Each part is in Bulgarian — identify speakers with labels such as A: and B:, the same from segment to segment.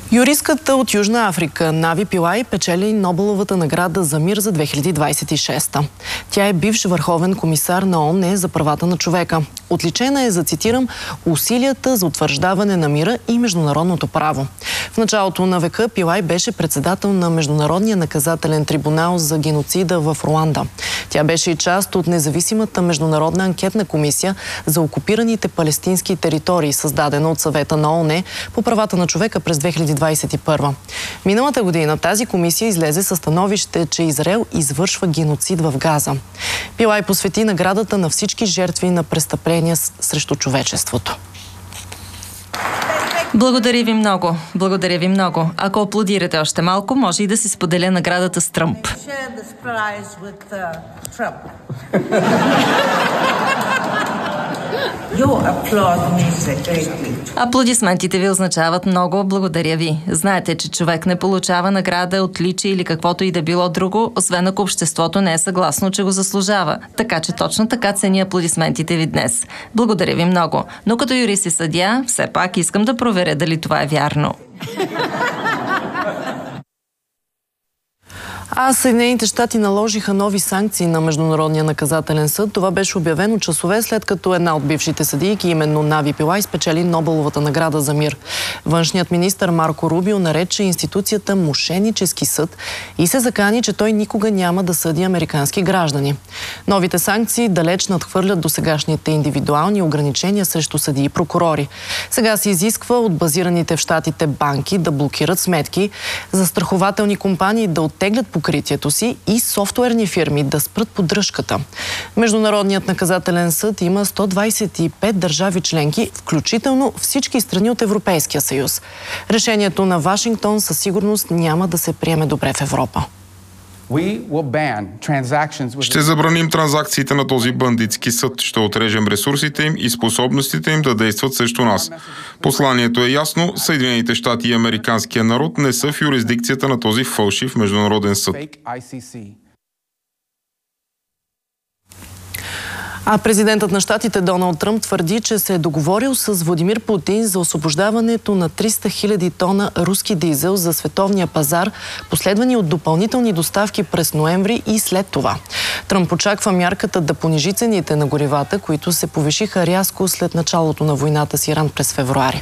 A: Юристката от Южна Африка Нави Пилай печели Нобеловата награда за мир за 2026. Тя е бивш върховен комисар на ООН за правата на човека. Отличена е за, цитирам, усилията за утвърждаване на мира и международното право. В началото на века Пилай беше председател на Международния наказателен трибунал за геноцида в Руанда. Тя беше и част от независимата международна анкетна комисия за окупираните палестински територии, създадена от Съвета на ООН по правата на човека през 2021. Миналата година тази комисия излезе със становище, че Израел извършва геноцид в Газа. Пилай посвети наградата на всички жертви на престъпления срещу човечеството.
B: Благодаря ви много. Благодаря ви много. Ако аплодирате още малко, може и да си споделя наградата с Тръмп. Аплодисментите ви означават много. Благодаря ви. Знаете, че човек не получава награда, отличие или каквото и да било друго, освен ако обществото не е съгласно, че го заслужава. Така че точно така ценя аплодисментите ви днес. Благодаря ви много. Но като юрист и съдия, все пак искам да проверя дали това е вярно.
A: Съединените щати наложиха нови санкции на Международния наказателен съд. Това беше обявено часове след като една от бившите съдийки, именно Нави Пилай, спечели Нобеловата награда за мир. Външният министър Марко Рубио нарече институцията мошенически съд и се закани, че той никога няма да съди американски граждани. Новите санкции далеч надхвърлят досегашните индивидуални ограничения срещу съдии и прокурори. Сега се изисква от базираните в щатите банки да блокират сметки, застрахователни компании да оттеглят покритието си и софтуерни фирми да спрат поддръжката. Международният наказателен съд има 125 държави членки, включително всички страни от Европейския съюз. Решението на Вашингтон със сигурност няма да се приеме добре в Европа.
C: Ще забраним транзакциите на този бандитски съд. Ще отрежем ресурсите им и способностите им да действат срещу нас. Посланието е ясно. Съединените щати и американския народ не са в юрисдикцията на този фалшив международен съд.
A: Президентът на щатите Доналд Тръмп твърди, че се е договорил с Владимир Путин за освобождаването на 300 000 тона руски дизел за световния пазар, последвани от допълнителни доставки през ноември и след това. Тръмп очаква мярката да понижи цените на горивата, които се повишиха рязко след началото на войната с Иран през февруари.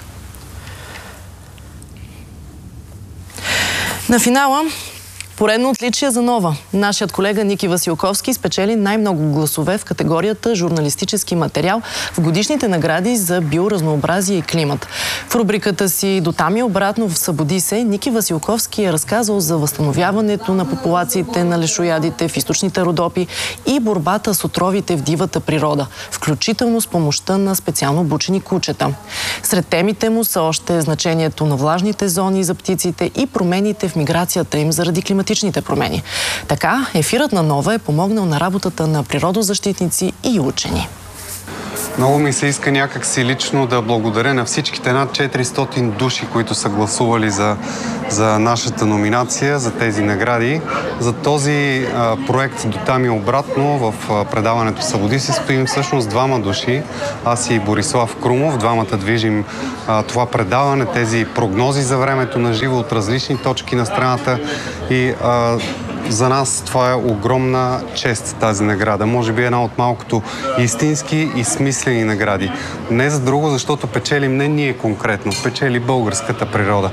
A: На финала поредно отличие за Нова. Нашият колега Ники Василковски спечели най-много гласове в категорията журналистически материал в годишните награди за биоразнообразие и климат. В рубриката си "Дотам и обратно в Събуди се" Ники Василковски е разказал за възстановяването на популациите на лешоядите в източните Родопи и борбата с отровите в дивата природа, включително с помощта на специално обучени кучета. Сред темите му са още значението на влажните зони за птиците и промените в миграцията им заради климатичните промени. Така, ефирът на Нова е помогнал на работата на природозащитници и учени.
D: Много ми се иска някак си лично да благодаря на всичките над 400 души, които са гласували за нашата номинация, за тези награди. За този проект "Дотам и обратно" в предаването "Събуди се" стоим всъщност двама души. Аз и Борислав Крумов. Двамата движим това предаване, тези прогнози за времето на живо от различни точки на страната и за нас това е огромна чест, тази награда. Може би една от малкото истински и смислени награди. Не за друго, защото печелим не ние конкретно, печели българската природа.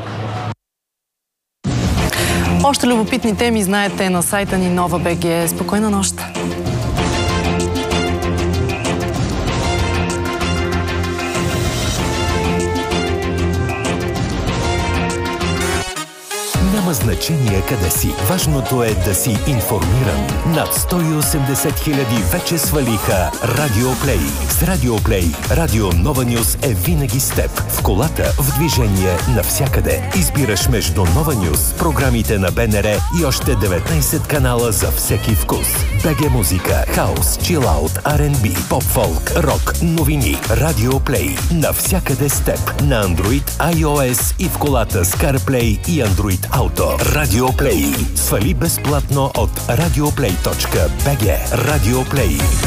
A: Още любопитни теми знаете на сайта ни Nova.bg. Спокойна нощ!
E: Няма значение къде си. Важното е да си информиран. Над 180 000 вече свалиха Радиоплей. С Радиоплей Радио Нова Нюз е винаги с теб. В колата, в движение, навсякъде. Избираш между Нова Нюз, програмите на БНР и още 19 канала за всеки вкус. БГ музика, хаус, чилаут, R&B, поп-фолк, рок, новини. Радиоплей. Навсякъде с теб. На Android, iOS и в колата с CarPlay и Android Auto. Радиоплей. Свали безплатно от radioplay.bg. Радиоплей.